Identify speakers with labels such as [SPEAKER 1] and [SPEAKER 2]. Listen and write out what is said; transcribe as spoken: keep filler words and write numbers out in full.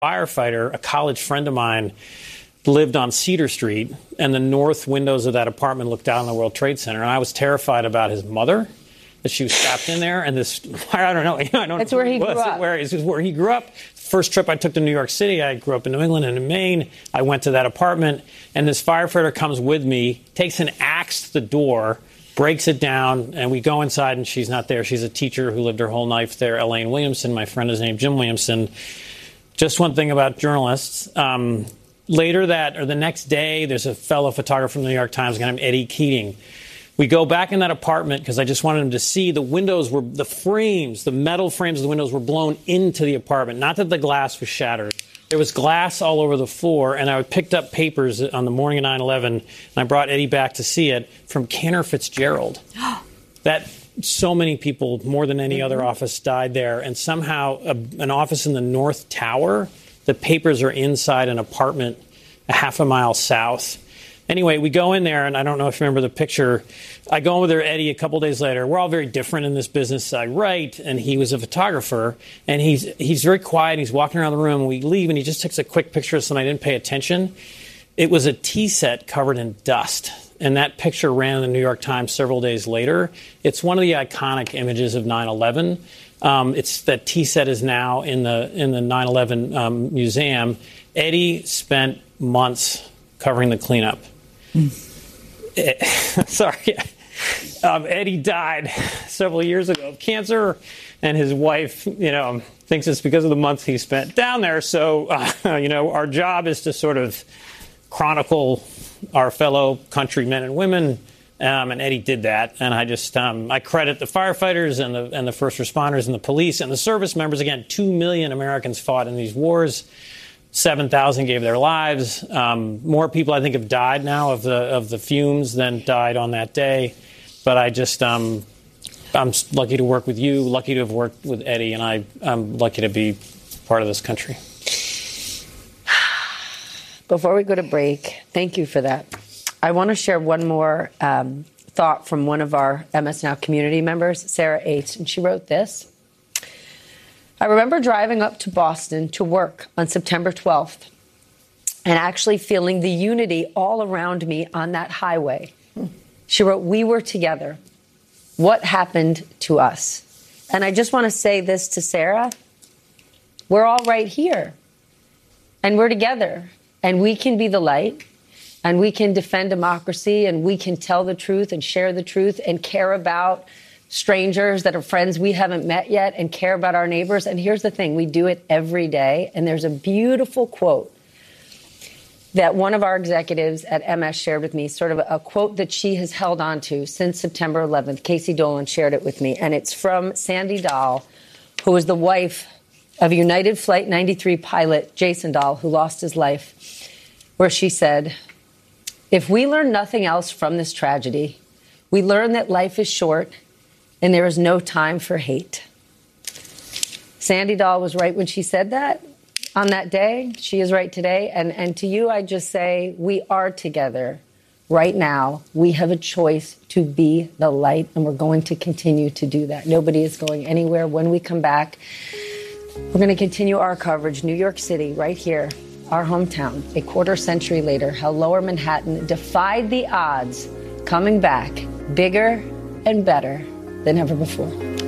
[SPEAKER 1] Firefighter, a college friend of mine, lived on Cedar Street, and the north windows of that apartment looked out on the World Trade Center. And I was terrified about his mother, that she was trapped in there. And this, I don't know. I don't
[SPEAKER 2] That's
[SPEAKER 1] know
[SPEAKER 2] where he
[SPEAKER 1] was,
[SPEAKER 2] grew up.
[SPEAKER 1] Where, this is where he grew up. First trip I took to New York City, I grew up in New England and in Maine. I went to that apartment, and this firefighter comes with me, takes an axe to the door, breaks it down, and we go inside, and she's not there. She's a teacher who lived her whole life there, Elaine Williamson. My friend is named Jim Williamson. Just one thing about journalists. Um, later that, or the next day, there's a fellow photographer from the New York Times, a guy named Eddie Keating. We go back in that apartment because I just wanted him to see the windows were, the frames, the metal frames of the windows were blown into the apartment. Not that the glass was shattered. There was glass all over the floor, and I picked up papers on the morning of nine eleven, and I brought Eddie back to see it from Cantor Fitzgerald. That so many people, more than any other office, died there, and somehow a, an office in the North Tower, the papers are inside an apartment a half a mile south. Anyway, we go in there, and I don't know if you remember the picture. I go in with her, Eddie, a couple days later. We're all very different in this business. I write, and he was a photographer, and he's he's very quiet. He's walking around the room, and we leave, and he just takes a quick picture of something. I didn't pay attention. It was a tea set covered in dust, and that picture ran in the New York Times several days later. It's one of the iconic images of nine eleven. Um, it's that tea set is now in the in the nine eleven um, museum. Eddie spent months covering the cleanup. Mm. Sorry. Um, Eddie died several years ago of cancer, and his wife, you know, thinks it's because of the months he spent down there. So, uh, you know, our job is to sort of chronicle our fellow countrymen and women, um, and Eddie did that. And I just, um, I credit the firefighters and the and the first responders and the police and the service members. Again, two million Americans fought in these wars. seven thousand gave their lives. Um, more people, I think, have died now of the of the fumes than died on that day. But I just, um, I'm lucky to work with you, lucky to have worked with Eddie, and I, I'm lucky to be part of this country.
[SPEAKER 2] Before we go to break, thank you for that. I want to share one more um, thought from one of our M S Now community members, Sarah H., and she wrote this. I remember driving up to Boston to work on September twelfth and actually feeling the unity all around me on that highway. She wrote, we were together. What happened to us? And I just want to say this to Sarah. We're all right here. And we're together. And we can be the light. And we can defend democracy. And we can tell the truth and share the truth and care about strangers that are friends we haven't met yet and care about our neighbors. And here's the thing. We do it every day. And there's a beautiful quote that one of our executives at M S shared with me, sort of a quote that she has held on to since September eleventh. Casey Dolan shared it with me. And it's from Sandy Dahl, who was the wife of United Flight ninety-three pilot Jason Dahl, who lost his life, where she said, if we learn nothing else from this tragedy, we learn that life is short and there is no time for hate. Sandy Dahl was right when she said that. On that day, she is right today. And, and to you, I just say, we are together right now. We have a choice to be the light, and we're going to continue to do that. Nobody is going anywhere. When we come back, we're going to continue our coverage. New York City, right here, our hometown, a quarter century later, how Lower Manhattan defied the odds, coming back bigger and better than ever before.